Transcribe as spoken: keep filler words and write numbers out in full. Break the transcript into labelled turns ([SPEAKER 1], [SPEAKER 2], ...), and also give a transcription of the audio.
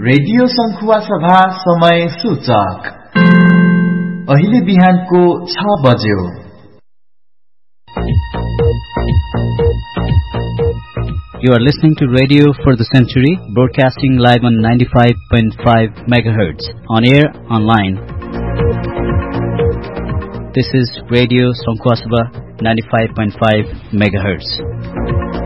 [SPEAKER 1] Radio संखुवा सभा समय सूचक अहिले बिहानको छ बज्यो।
[SPEAKER 2] You are listening to Radio for the Century, broadcasting live on ninety-five point five megahertz, on air, online. This is Radio Sonkwasaba, ninety-five point five megahertz.